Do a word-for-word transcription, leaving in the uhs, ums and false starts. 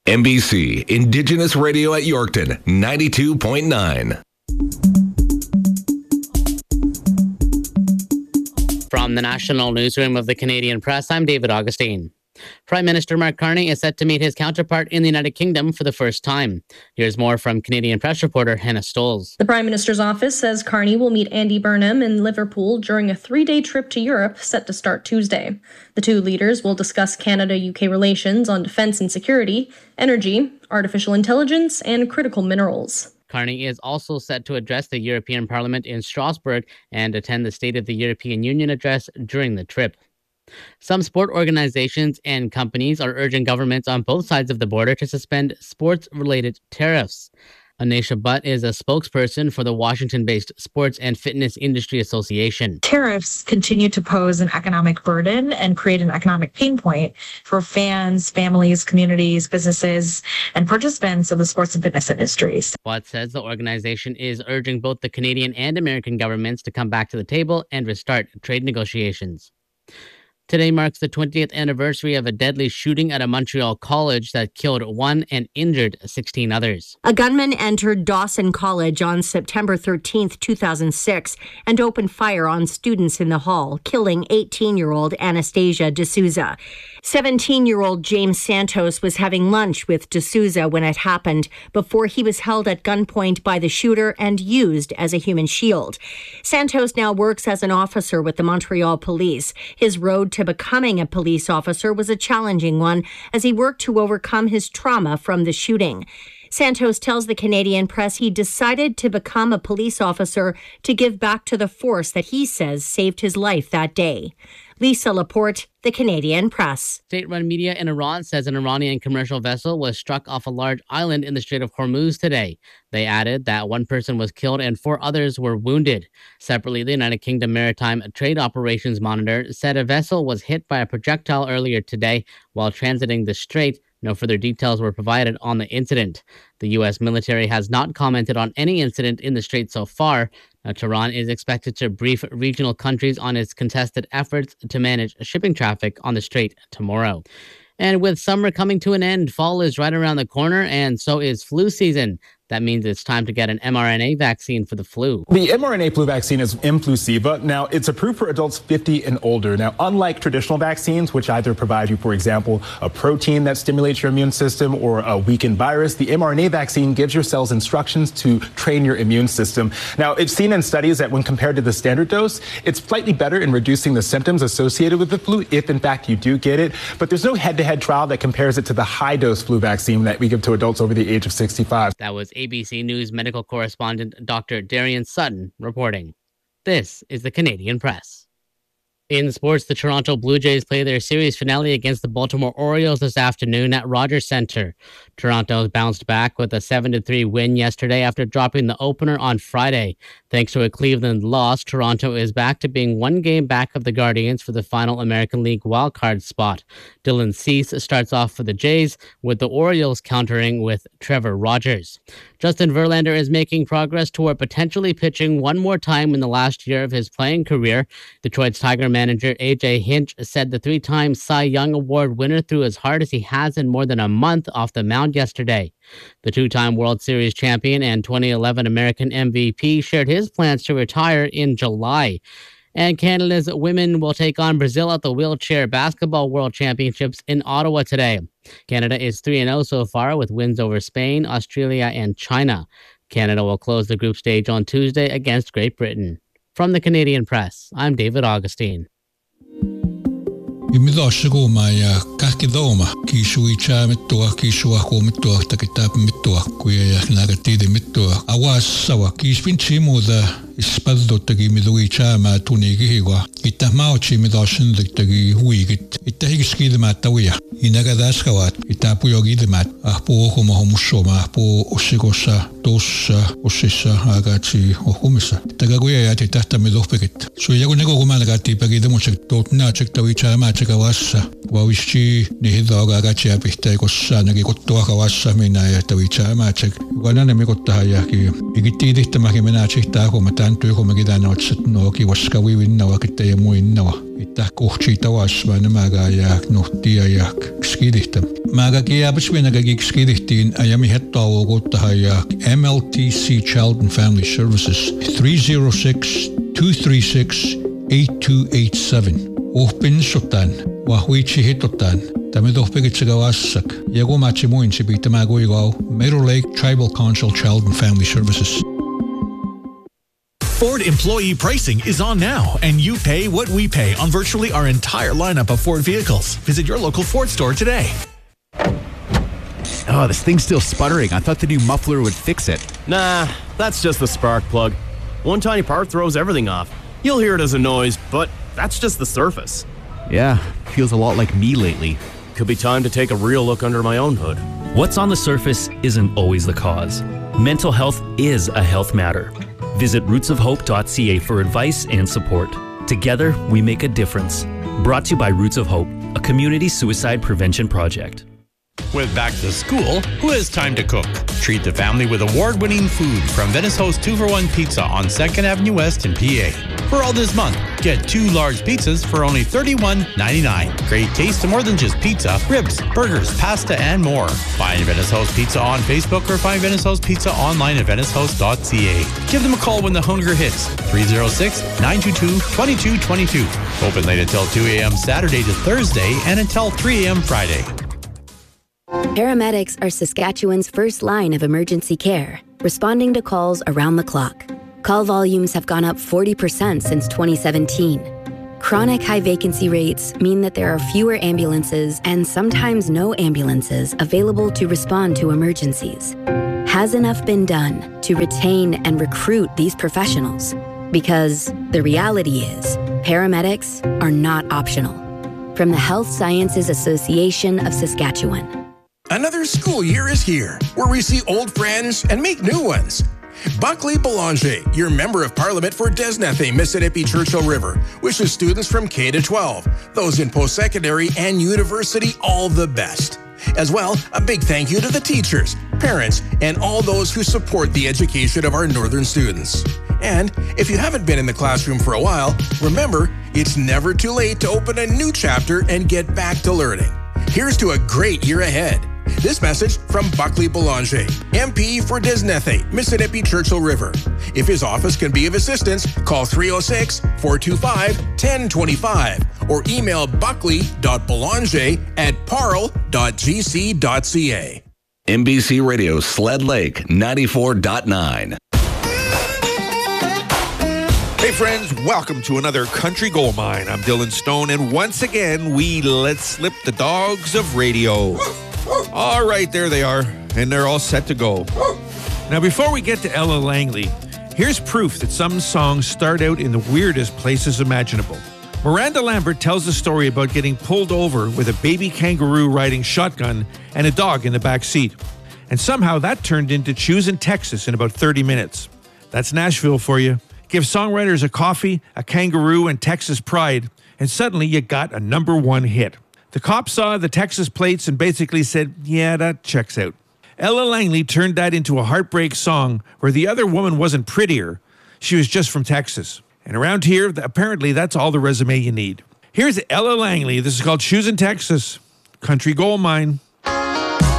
N B C Indigenous Radio at Yorkton, ninety-two point nine. From the National Newsroom of the Canadian Press, I'm David Augustine. Prime Minister Mark Carney is set to meet his counterpart in the United Kingdom for the first time. Here's more from Canadian Press reporter Hannah Stoles. The Prime Minister's office says Carney will meet Andy Burnham in Liverpool during a three-day trip to Europe set to start Tuesday. The two leaders will discuss Canada-U K relations on defence and security, energy, artificial intelligence, and critical minerals. Carney is also set to address the European Parliament in Strasbourg and attend the State of the European Union address during the trip. Some sport organizations and companies are urging governments on both sides of the border to suspend sports-related tariffs. Anisha Butt is a spokesperson for the Washington-based Sports and Fitness Industry Association. Tariffs continue to pose an economic burden and create an economic pain point for fans, families, communities, businesses, and participants of the sports and fitness industries. Butt says the organization is urging both the Canadian and American governments to come back to the table and restart trade negotiations. Today marks the twentieth anniversary of a deadly shooting at a Montreal college that killed one and injured sixteen others. A gunman entered Dawson College on September thirteenth, two thousand six, and opened fire on students in the hall, killing eighteen-year-old Anastasia D'Souza. seventeen-year-old James Santos was having lunch with D'Souza when it happened, before he was held at gunpoint by the shooter and used as a human shield. Santos now works as an officer with the Montreal Police. His road to becoming a police officer was a challenging one as he worked to overcome his trauma from the shooting. Santos tells the Canadian Press he decided to become a police officer to give back to the force that he says saved his life that day. Lisa Laporte, the Canadian Press. State-run media in Iran says an Iranian commercial vessel was struck off a large island in the Strait of Hormuz today. They added that one person was killed and four others were wounded. Separately, the United Kingdom Maritime Trade Operations Monitor said a vessel was hit by a projectile earlier today while transiting the strait. No further details were provided on the incident. The U S military has not commented on any incident in the strait so far. Now, Tehran is expected to brief regional countries on its contested efforts to manage shipping traffic on the strait tomorrow. And with summer coming to an end, fall is right around the corner, and so is flu season. That means it's time to get an mRNA vaccine for the flu. The mRNA flu vaccine is Implusiva. Now, it's approved for adults fifty and older. Now, unlike traditional vaccines, which either provide you, for example, a protein that stimulates your immune system or a weakened virus, the mRNA vaccine gives your cells instructions to train your immune system. Now, it's seen in studies that when compared to the standard dose, it's slightly better in reducing the symptoms associated with the flu, if in fact you do get it. But there's no head-to-head trial that compares it to the high-dose flu vaccine that we give to adults over the age of sixty-five. That was A B C News medical correspondent Doctor Darian Sutton reporting. This is the Canadian Press. In sports, the Toronto Blue Jays play their series finale against the Baltimore Orioles this afternoon at Rogers Centre. Toronto bounced back with a seven to three win yesterday after dropping the opener on Friday. Thanks to a Cleveland loss, Toronto is back to being one game back of the Guardians for the final American League wildcard spot. Dylan Cease starts off for the Jays, with the Orioles countering with Trevor Rogers. Justin Verlander is making progress toward potentially pitching one more time in the last year of his playing career. Detroit's Tiger manager A J Hinch said the three-time Cy Young Award winner threw as hard as he has in more than a month off the mound yesterday. The two-time World Series champion and twenty eleven American M V P shared his plans to retire in July. And Canada's women will take on Brazil at the Wheelchair Basketball World Championships in Ottawa today. Canada is three and oh so far with wins over Spain, Australia, and China. Canada will close the group stage on Tuesday against Great Britain. From the Canadian Press, I'm David Augustine. Imidoshigo maya kakidoma kishui cha mitua kishua ko mitua takitap mitua kuya nagatide mitua awas sawa kispinchimo da ispaldo tagi midui cha ma tunigihwa itamauchi midoshin tagi huigit itahigiski de matawia inagadaskawat itapuyogi de mat apo como homushoma apo oshigosa dos osisa agachi ohumisa tagaguya ya tata midopekit so yago nego gumalagati pagi de mochek totna chektawi cha ma chekawasa wawishi nihidoga agachi apihta kossa nagi kottua kawasa mina ya tawi cha ma chek ganane mi kotta ya ki igitidihta ma ki mina chekta ko matan tu ko magidana otsat no ki waska wi winna wa kitta ya muinna wa Ita kohti tawasma namaga yak nohtia yak skidihtam. Maga kiabas winagagik skidihtin ayami hettawo gottaha yak M L T C Child and Family Services three oh six, two three six, eight two eight seven. Ohpin sotan, wahuichi hitotan. Tamidohpigitsagawassak. Yago machimuin si bitamagoigo. Meadow Lake Tribal Council Child and Family Services. Ford employee pricing is on now, and you pay what we pay on virtually our entire lineup of Ford vehicles. Visit your local Ford store today. Oh, this thing's still sputtering. I thought the new muffler would fix it. Nah, that's just the spark plug. One tiny part throws everything off. You'll hear it as a noise, but that's just the surface. Yeah, feels a lot like me lately. Could be time to take a real look under my own hood. What's on the surface isn't always the cause. Mental health is a health matter. Visit roots of hope dot c a for advice and support. Together, we make a difference. Brought to you by Roots of Hope, a community suicide prevention project. With back to school, who has time to cook? Treat the family with award-winning food from Venice Host two for one Pizza on second Avenue West in P A. For all this month, get two large pizzas for only thirty-one ninety-nine. Great taste of more than just pizza, ribs, burgers, pasta, and more. Find Venice Host Pizza on Facebook or find Venice Host Pizza online at venice host dot c a. Give them a call when the hunger hits. three oh six, nine two two, two two two two. Open late until two a.m. Saturday to Thursday and until three a.m. Friday. Paramedics are Saskatchewan's first line of emergency care, responding to calls around the clock. Call volumes have gone up forty percent since twenty seventeen. Chronic high vacancy rates mean that there are fewer ambulances and sometimes no ambulances available to respond to emergencies. Has enough been done to retain and recruit these professionals? Because the reality is, paramedics are not optional. From the Health Sciences Association of Saskatchewan. Another school year is here, where we see old friends and make new ones. Buckley Boulanger, your Member of Parliament for Desnethe, Mississippi Churchill River, wishes students from K to twelve, those in post-secondary and university, all the best. As well, a big thank you to the teachers, parents, and all those who support the education of our northern students. And if you haven't been in the classroom for a while, remember, it's never too late to open a new chapter and get back to learning. Here's to a great year ahead. This message from Buckley Boulanger, M P for Desnethe, Mississippi Churchill River. If his office can be of assistance, call three oh six, four two five, one oh two five or email buckley dot boulanger at parle dot g c dot c a. N B C Radio Sled Lake ninety-four point nine. Hey friends, welcome to another Country Gold Mine. I'm Dylan Stone, and once again, we let slip the dogs of radio. All right, there they are, and they're all set to go. Now, before we get to Ella Langley, here's proof that some songs start out in the weirdest places imaginable. Miranda Lambert tells a story about getting pulled over with a baby kangaroo riding shotgun and a dog in the back seat. And somehow that turned into Choosin' Texas in about thirty minutes. That's Nashville for you. Give songwriters a coffee, a kangaroo, and Texas pride, and suddenly you got a number one hit. The cops saw the Texas plates and basically said, yeah, that checks out. Ella Langley turned that into a heartbreak song where the other woman wasn't prettier. She was just from Texas. And around here, apparently that's all the resume you need. Here's Ella Langley. This is called Choosin' Texas, Country Gold Mine.